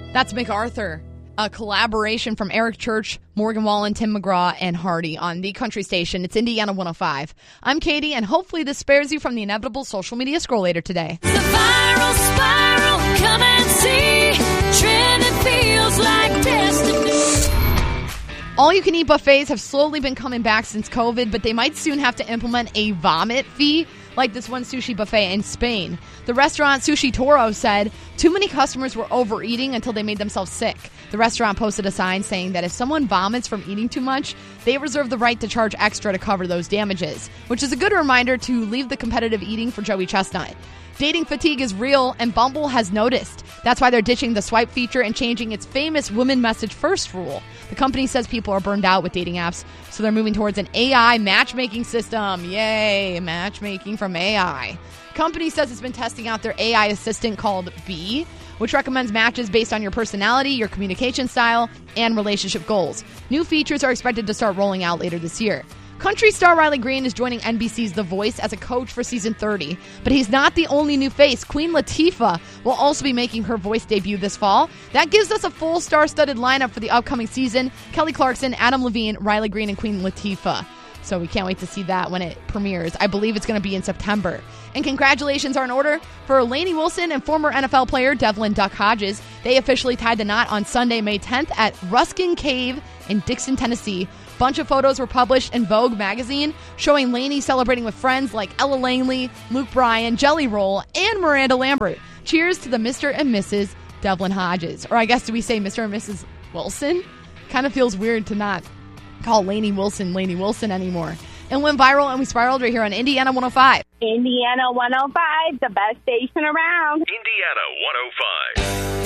That's MacArthur, a collaboration from Eric Church, Morgan Wallen, Tim McGraw, and Hardy on the country station. It's Indiana 105. I'm Katie, and hopefully this spares you from the inevitable social media scroll later today. The viral spiral, come and see. Trending feels like destiny. All-you-can-eat buffets have slowly been coming back since COVID, but they might soon have to implement a vomit fee like this one sushi buffet in Spain. The restaurant Sushi Toro said too many customers were overeating until they made themselves sick. The restaurant posted a sign saying that if someone vomits from eating too much, they reserve the right to charge extra to cover those damages, which is a good reminder to leave the competitive eating for Joey Chestnut. Dating fatigue is real, and Bumble has noticed. That's why they're ditching the swipe feature and changing its famous women message first rule. The company says people are burned out with dating apps, so they're moving towards an AI matchmaking system. Yay, matchmaking from AI. The company says it's been testing out their AI assistant called Bee, which recommends matches based on your personality, your communication style, and relationship goals. New features are expected to start rolling out later this year. Country star Riley Green is joining NBC's The Voice as a coach for season 30, but he's not the only new face. Queen Latifah will also be making her voice debut this fall. That gives us a full star-studded lineup for the upcoming season. Kelly Clarkson, Adam Levine, Riley Green, and Queen Latifah. So we can't wait to see that when it premieres. I believe it's going to be in September. And congratulations are in order for Lainey Wilson and former NFL player Devlin Duck Hodges. They officially tied the knot on Sunday, May 10th at Ruskin Cave in Dixon, Tennessee. Bunch of photos were published in Vogue magazine showing Lainey celebrating with friends like Ella Langley, Luke Bryan, Jelly Roll, and Miranda Lambert. Cheers to the Mr. and Mrs. Devlin Hodges. Or I guess, do we say Mr. and Mrs. Wilson? Kind of feels weird to not call Lainey Wilson anymore. And went viral and we spiraled right here on Indiana 105. Indiana 105, the best station around. Indiana 105.